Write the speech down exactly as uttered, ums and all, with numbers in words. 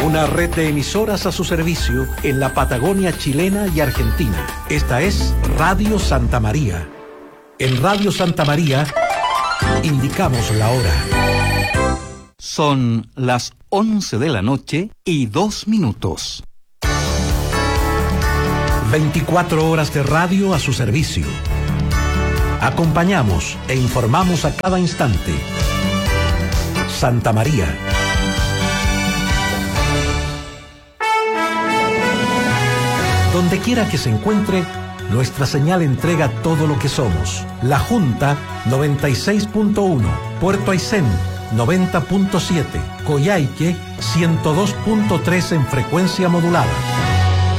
Una red de emisoras a su servicio en la Patagonia chilena y argentina. Esta es Radio Santa María. En Radio Santa María indicamos la hora. Son las once de la noche y dos minutos. veinticuatro horas de radio a su servicio. Acompañamos e informamos a cada instante. Santa María. Donde quiera que se encuentre, nuestra señal entrega todo lo que somos. La Junta noventa y seis punto uno, Puerto Aysén noventa punto siete, Coyhaique ciento dos punto tres en frecuencia modulada.